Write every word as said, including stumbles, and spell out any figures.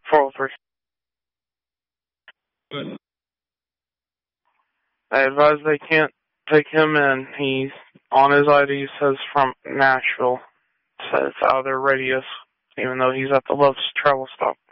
four oh three. Good. I advise they can't take him in. He's on his I D says from Nashville. Says it's out of their radius, even though he's at the Love's travel stop.